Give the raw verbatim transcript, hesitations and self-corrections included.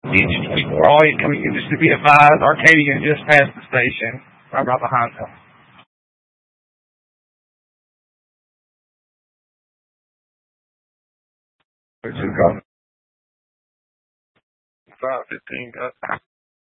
Engine twenty-four, all incoming units to be advised. Arcadia just passed the station, right about behind them. Five fifteen, got